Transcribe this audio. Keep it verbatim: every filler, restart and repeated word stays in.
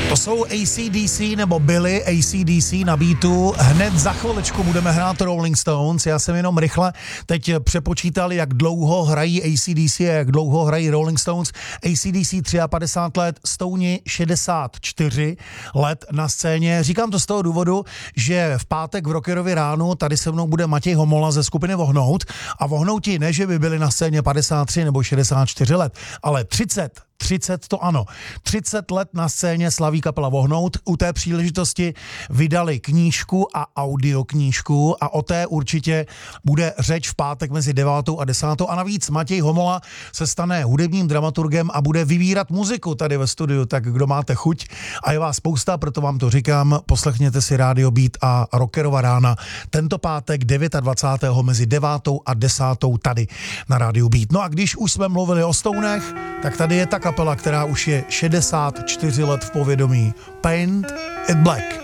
To jsou A C D C, nebo byli A C D C na beatu. Hned za chviličku budeme hrát Rolling Stones. Já jsem jenom rychle teď přepočítal, jak dlouho hrají A C D C a jak dlouho hrají Rolling Stones. A C D C padesát tři let, Stoni šedesát čtyři let na scéně. Říkám to z toho důvodu, že v pátek v Rockerově ránu tady se mnou bude Matěj Homola ze skupiny Vohnout. A Vohnouti ne, že by byli na scéně padesát tři nebo šedesát čtyři let, ale třicet. třicet to ano. třicet let na scéně slaví kapela Vohnout. U té příležitosti vydali knížku a audioknížku a o té určitě bude řeč v pátek mezi devátou a desátou. A navíc Matěj Homola se stane hudebním dramaturgem a bude vybírat muziku tady ve studiu. Tak kdo máte chuť a je vás spousta, proto vám to říkám, poslechněte si Rádio Beat a Rockerova rána tento pátek dvacátého devátého mezi devátou a desátou tady na Rádiu Beat. No a když už jsme mluvili o Stonech, tak tady je ta kapela, která už je šedesát čtyři let v povědomí. Paint It Black.